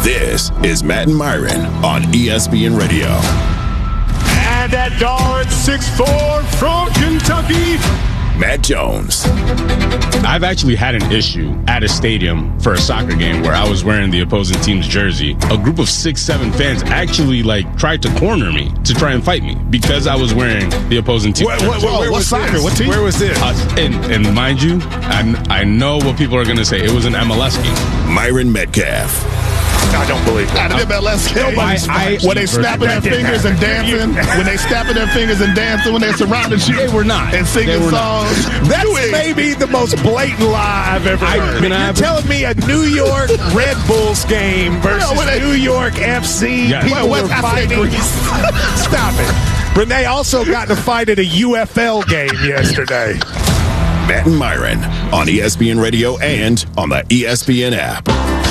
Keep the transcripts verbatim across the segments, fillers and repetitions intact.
This is Matt and Myron on E S P N Radio. And that guard, six foot four from Kentucky, Matt Jones. I've actually had an issue at a stadium for a soccer game where I was wearing the opposing team's jersey. A group of six, seven fans actually like tried to corner me to try and fight me because I was wearing the opposing team's what, jersey. what, what, where what was soccer? this? What team? Where was this? Uh, and, and mind you, I, I know what people are going to say. It was an M L S game. Myron Metcalf. I don't believe that. At an M L S game. I- I- When they snapping their fingers and dancing. When they snapping their fingers and dancing. When they're surrounding you. They were not. And singing They were songs. not. That's maybe the most blatant lie I've ever I- heard. can I You're have- telling me a New York Red Bulls game versus No, when they- New York F C. Yes. People Wait, were what? I said fighting. Greece. Stop it. Renee also got in a fight at a U F L game yesterday. Matt and Myron on E S P N Radio and on the E S P N app.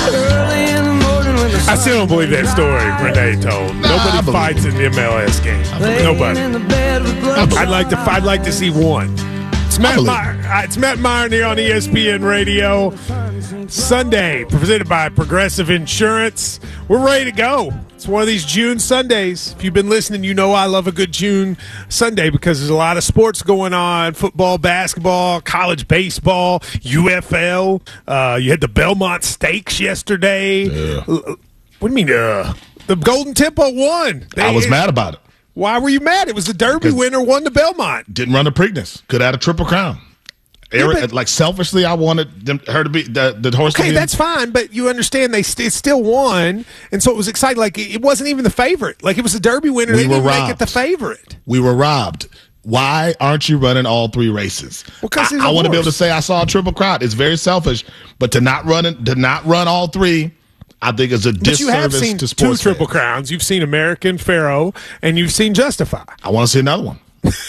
I still don't believe that story Renee told. Nah, I Nobody believe fights it. in the M L S game. Nobody. I'd like to. I'd like to see one. It's Matt, believe Meyer, uh, it's Matt Meyer here on E S P N Radio. Sunday, presented by Progressive Insurance. We're ready to go. It's one of these June Sundays. If you've been listening, you know I love a good June Sunday because there's a lot of sports going on: football, basketball, college baseball, U F L. Uh, you had the Belmont Stakes yesterday. Yeah. What do you mean? Uh, the Golden Tempo won. I was They- mad about it. Why were you mad? It was the Derby winner won the Belmont. Didn't run the Preakness. Could have had a triple crown. Eric, but- like selfishly, I wanted them, her to be the, the horse. to Okay, be- that's fine, but you understand they st- it still won, and so it was exciting. Like it wasn't even the favorite. Like it was the Derby winner. We they were didn't make it robbed. the favorite. We were robbed. Why aren't you running all three races? Well, 'cause he's I, a I want to be able to horse. say I saw a triple crown. It's very selfish, but to not run it, to not run all three, I think is a But you have disservice seen to two sports. Triple fans. Crowns. You've seen American Pharaoh, and you've seen Justify. I want to see another one.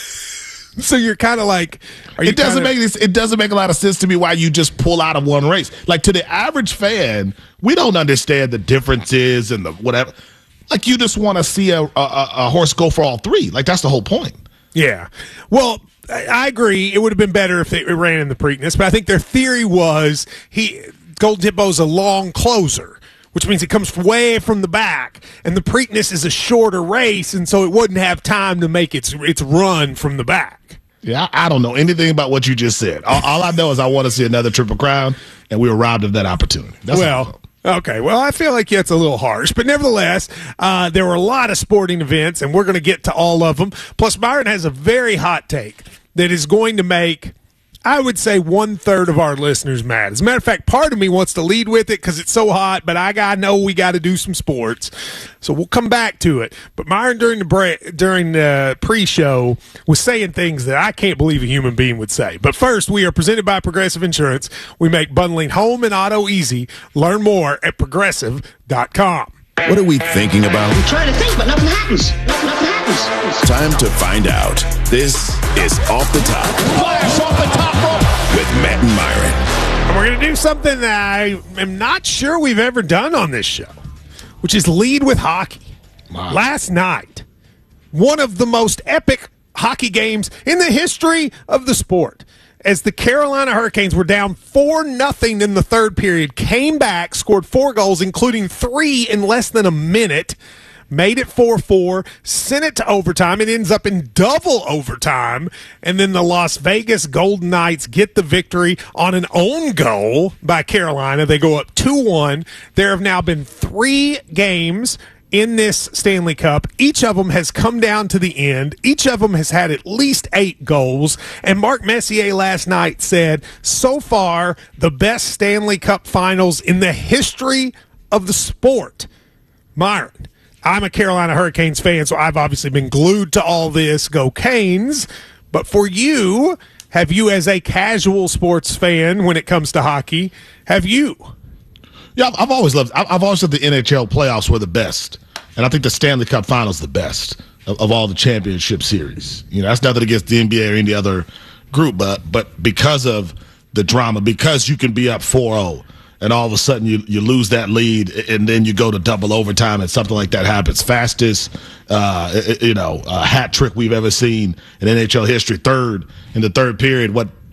So you're kind of like, are you It doesn't kinda- make this. It doesn't make a lot of sense to me why you just pull out of one race. Like to the average fan, we don't understand the differences and the whatever. Like you just want to see a, a a horse go for all three. Like that's the whole point. Yeah. Well, I I agree. It would have been better if it ran in the Preakness, but I think their theory was he Golden Tempo's a long closer, which means it comes way from the back, and the Preakness is a shorter race, and so it wouldn't have time to make its its run from the back. Yeah, I, I don't know anything about what you just said. All, all I know is I want to see another Triple Crown, and we were robbed of that opportunity. That's all I know. Well, okay. Well, I feel like that's a little harsh, but nevertheless, uh, there were a lot of sporting events, and we're going to get to all of them. Plus, Byron has a very hot take that is going to make, I would say, one third of our listeners mad. As a matter of fact, part of me wants to lead with it because it's so hot, but I got know we got to do some sports, so we'll come back to it. But Myron during the break, during the pre-show, was saying things that I can't believe a human being would say. But first, we are presented by Progressive Insurance. We make bundling home and auto easy. Learn more at progressive dot com. What are we thinking about? Trying to think, but nothing happens. Nothing, nothing happens. Time to find out. This is Off the Top Flash off the top rope. with Matt and Myron. And we're going to do something that I am not sure we've ever done on this show, which is lead with hockey. Wow. Last night, one of the most epic hockey games in the history of the sport, as the Carolina Hurricanes were down four nothing in the third period, came back, scored four goals, including three in less than a minute, made it four four, sent it to overtime. It ends up in double overtime, and then the Las Vegas Golden Knights get the victory on an own goal by Carolina. They go up two one. There have now been three games in this Stanley Cup. Each of them has come down to the end. Each of them has had at least eight goals. And Mark Messier last night said, so far, the best Stanley Cup finals in the history of the sport. Myron, I'm a Carolina Hurricanes fan, so I've obviously been glued to all this. Go Canes. But for you, have you as a casual sports fan when it comes to hockey, have you? Yeah, I've- I've always loved. I've I've always said the N H L playoffs were the best, and I think the Stanley Cup Finals the best of, of all the championship series. You know, that's nothing against the N B A or any other group, but but because of the drama, because you can be up four oh, and all of a sudden you you lose that lead, and then you go to double overtime, and something like that happens. Fastest, uh, you know, uh, hat trick we've ever seen in N H L history. Third in the third period, what?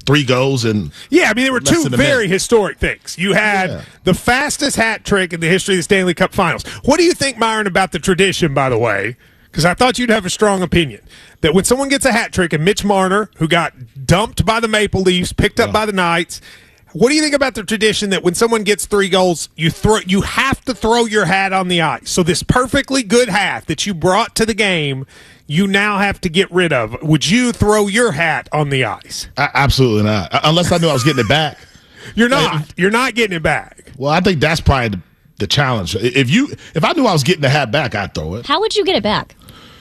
three goals and yeah, I mean, there were two very minute. historic things. You had yeah. the fastest hat trick in the history of the Stanley Cup Finals. What do you think, Myron, about the tradition, by the way? Because I thought you'd have a strong opinion that when someone gets a hat trick, and Mitch Marner, who got dumped by the Maple Leafs, picked up yeah. by the Knights, what do you think about the tradition that when someone gets three goals, you throw, you have to throw your hat on the ice? So this perfectly good hat that you brought to the game, you now have to get rid of. Would you throw your hat on the ice? I, absolutely not. Unless I knew I was getting it back. You're not. Like, You're not getting it back. Well, I think that's probably the, the challenge. If you, if I knew I was getting the hat back, I'd throw it. How would you get it back?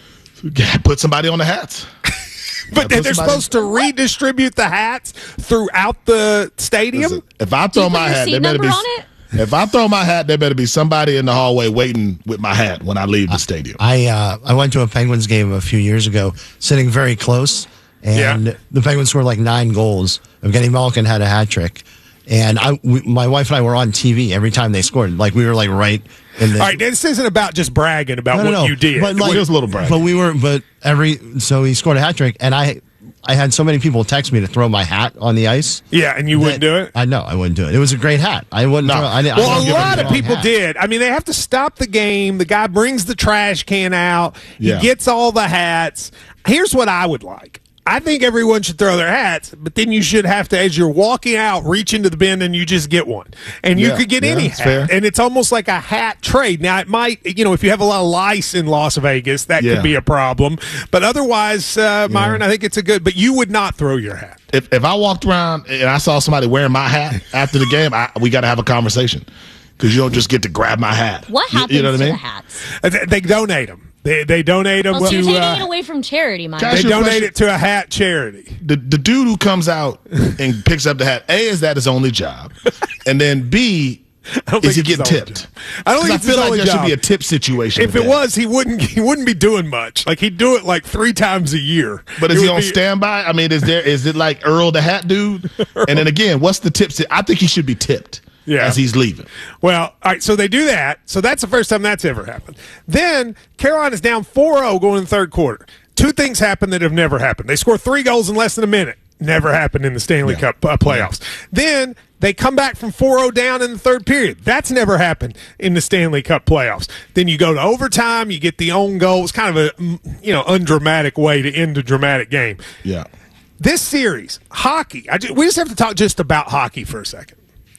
Put somebody on the hats. But then they're supposed to redistribute the hats throughout the stadium? Listen, if I throw my hat, there better be. It? If I throw my hat, there better be somebody in the hallway waiting with my hat when I leave the stadium. I uh, I went to a Penguins game a few years ago, sitting very close, and yeah. the Penguins scored like nine goals. Evgeny Malkin had a hat trick, and I, we, my wife and I were on T V every time they scored. Like we were like right in the. All right, this isn't about just bragging about no, what no, no. you did. But like, it was a little bragging. But we were, but every so he scored a hat trick, and I. I had so many people text me to throw my hat on the ice. Yeah, and you wouldn't do it? I know, I wouldn't do it. It was a great hat. I wouldn't no. throw I, Well, I a lot of people hat. did. I mean, they have to stop the game. The guy brings the trash can out. He yeah. gets all the hats. Here's what I would like. I think everyone should throw their hats, but then you should have to, as you're walking out, reach into the bin and you just get one. And you yeah, could get yeah, any hat. Fair. And it's almost like a hat trade. Now, it might, you know, if you have a lot of lice in Las Vegas, that yeah. could be a problem. But otherwise, uh, Myron, yeah. I think it's a good, but you would not throw your hat. If if I walked around and I saw somebody wearing my hat after the game, I, we got to have a conversation because you don't just get to grab my hat. What happens you, you know what to I mean? the hats? Uh, They, they donate them. They, they donate them well, so to. you're taking uh, it away from charity, Mike. They donate question. it to a hat charity. The the dude who comes out and picks up the hat, A, is that his only job? And then B, is he getting tipped? I don't think I it's feel his like only there job. should be a tip situation. If it that. was, he wouldn't he wouldn't be doing much. Like he'd do it like three times a year. But is it he on be, standby? I mean, is there is it like Earl the Hat Dude? And then again, what's the tip? I think he should be tipped. Yeah. As he's leaving. Well, all right, so they do that. So that's the first time that's ever happened. Then Carolina's down four oh going in the third quarter. Two things happen that have never happened. They score three goals in less than a minute. Never happened in the Stanley yeah. Cup uh, playoffs. Yeah. Then they come back from four oh down in the third period. That's never happened in the Stanley Cup playoffs. Then you go to overtime, you get the own goal. It's kind of a, you know, undramatic way to end a dramatic game. Yeah. This series, hockey, I just, we just have to talk just about hockey for a second.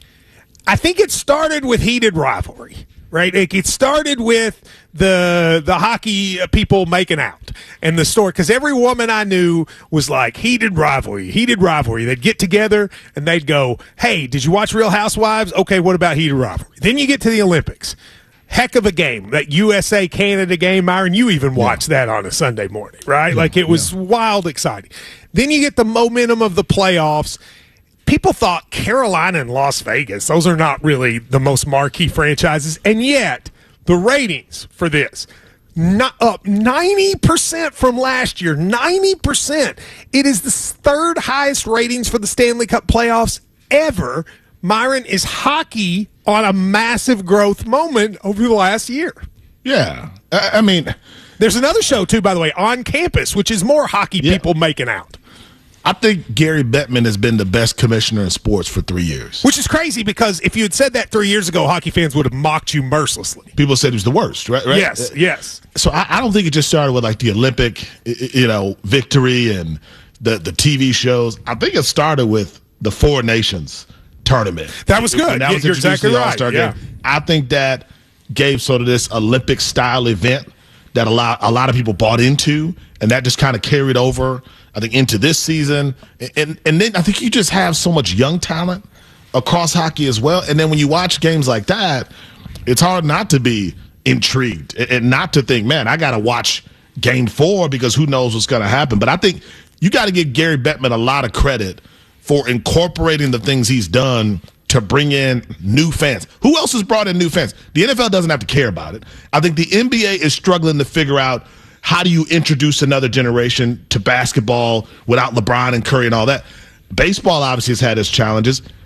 I think it started with heated rivalry, right? It started with the the hockey people making out and the story, because every woman I knew was like, heated rivalry, heated rivalry. They'd get together and they'd go, hey, did you watch Real Housewives? Okay, what about heated rivalry? Then you get to the Olympics. Heck of a game, that U S A Canada game, Myron. You even watched yeah. that on a Sunday morning, right? Yeah, like it was yeah. wild exciting. Then you get the momentum of the playoffs. People thought Carolina and Las Vegas, those are not really the most marquee franchises. And yet, the ratings for this, not up ninety percent from last year. ninety percent. It is the third highest ratings for the Stanley Cup playoffs ever. Myron, is hockey on a massive growth moment over the last year? Yeah. I, I mean, there's another show, too, by the way, On Campus, which is more hockey yeah. people making out. I think Gary Bettman has been the best commissioner in sports for three years. Which is crazy, because if you had said that three years ago, hockey fans would have mocked you mercilessly. People said he was the worst, right? right? Yes, yes. So I, I don't think it just started with like the Olympic, you know, victory and the, the T V shows. I think it started with the Four Nations tournament. That was good. That was You're exactly right. Yeah. Game. I think that gave sort of this Olympic-style event that a lot, a lot of people bought into, and that just kind of carried over, I think, into this season. And and then I think you just have so much young talent across hockey as well. And then when you watch games like that, it's hard not to be intrigued and not to think, man, I got to watch game four because who knows what's going to happen. But I think you got to give Gary Bettman a lot of credit for incorporating the things he's done to bring in new fans. Who else has brought in new fans? The N F L doesn't have to care about it. I think the N B A is struggling to figure out, how do you introduce another generation to basketball without LeBron and Curry and all that? Baseball obviously has had its challenges.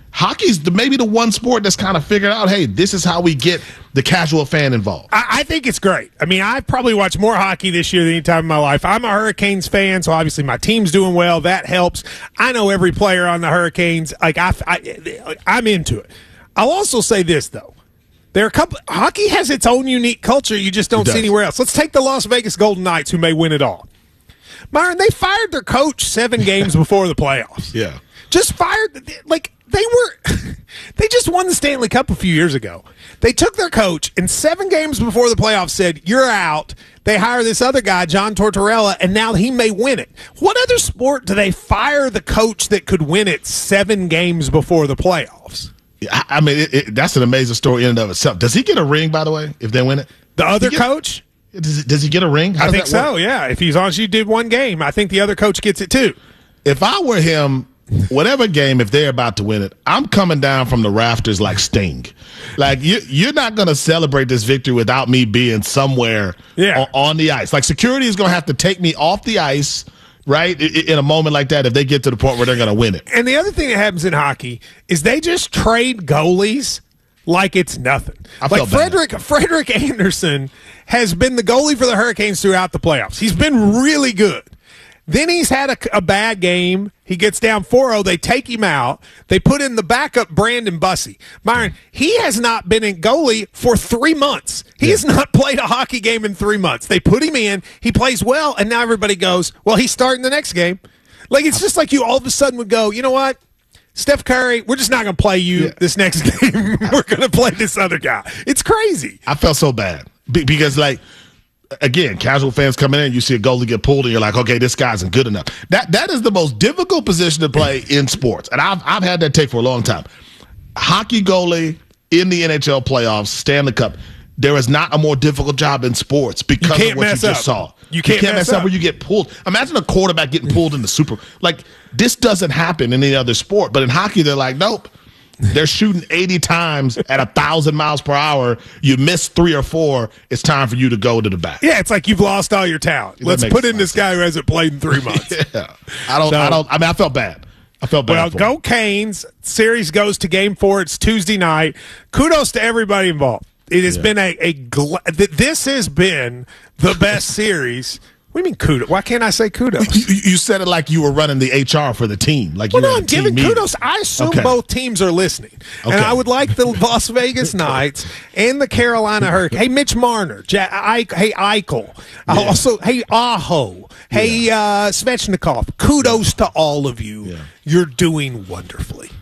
hockey's the, maybe the one sport that's kind of figured out, hey, this is how we get the casual fan involved. I, I think it's great. I mean, I've probably watched more hockey this year than any time in my life. I'm a Hurricanes fan, so obviously my team's doing well. That helps. I know every player on the Hurricanes. Like I, I, I'm into it. I'll also say this, though. There are a couple. Hockey has its own unique culture you just don't see anywhere else. Let's take the Las Vegas Golden Knights, who may win it all. Myron, they fired their coach seven games before the playoffs. Yeah. Just fired, like, they were, they just won the Stanley Cup a few years ago. They took their coach, and seven games before the playoffs said, you're out. They hire this other guy, John Tortorella, and now he may win it. What other sport do they fire the coach that could win it seven games before the playoffs? I, I mean, it, it, that's an amazing story in and of itself. Does he get a ring, by the way, if they win it? The other get, coach? Does, does he get a ring? How I think that so, work? yeah. If he's on, you did one game, I think the other coach gets it too. If I were him, whatever game, if they're about to win it, I'm coming down from the rafters like Sting. Like, you, you're not going to celebrate this victory without me being somewhere yeah. on, on the ice. Like, security is going to have to take me off the ice, right, in a moment like that if they get to the point where they're going to win it. And the other thing that happens in hockey is they just trade goalies like it's nothing. I like felt bad. Frederick Frederick Anderson has been the goalie for the Hurricanes throughout the playoffs. He's been really good. Then he's had a, a bad game. He gets down four oh. They take him out. They put in the backup Brandon Bussey. Myron, he has not been in goalie for three months. He yeah. has not played a hockey game in three months. They put him in. He plays well, and now everybody goes, well, he's starting the next game. Like, it's just like you all of a sudden would go, you know what? Steph Curry, we're just not going to play you yeah. this next game. We're going to play this other guy. It's crazy. I felt so bad Be- because, like, again, casual fans coming in, you see a goalie get pulled, and you're like, okay, this guy isn't good enough. That That is the most difficult position to play in sports, and I've, I've had that take for a long time. Hockey goalie in the N H L playoffs, Stanley Cup, there is not a more difficult job in sports because of what you just up. saw. You can't, you can't mess, mess up. up when you get pulled. Imagine a quarterback getting pulled in the Super. Like, this doesn't happen in any other sport. But in hockey, they're like, nope. They're shooting eighty times at one thousand miles per hour. You miss three or four, it's time for you to go to the back. Yeah, it's like you've lost all your talent. Let's put in this guy who hasn't played in three months. yeah. I don't, so, I don't, I mean, I felt bad. I felt bad. Well, for go him. Canes. Series goes to game four. It's Tuesday night. Kudos to everybody involved. It has yeah. been a, a gl- th- this has been the best series. What do you mean kudos? Why can't I say kudos? You, you said it like you were running the H R for the team. Like well, you no, were I'm giving meeting. kudos. I assume okay. both teams are listening. Okay. And I would like the Las Vegas Knights and the Carolina Hurricanes. Hey, Mitch Marner. Ja- I- hey, Eichel. Yeah. Also, hey, Aho. Hey, yeah. uh, Svechnikov. Kudos to all of you. Yeah. You're doing wonderfully.